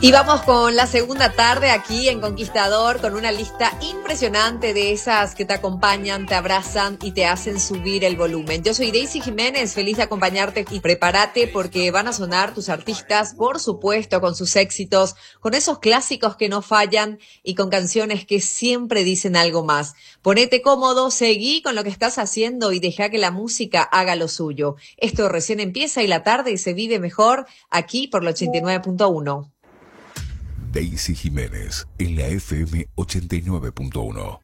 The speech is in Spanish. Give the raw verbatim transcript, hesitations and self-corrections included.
Y vamos con la segunda tarde aquí en Conquistador con una lista impresionante de esas que te acompañan, te abrazan y te hacen subir el volumen. Yo soy Daisy Jiménez, feliz de acompañarte y prepárate porque van a sonar tus artistas, por supuesto, con sus éxitos, con esos clásicos que no fallan y con canciones que siempre dicen algo más. Ponete cómodo, seguí con lo que estás haciendo y deja que la música haga lo suyo. Esto recién empieza y la tarde se vive mejor aquí por la ochenta y nueve punto uno. Daisy Jiménez en la F M ochenta y nueve punto uno.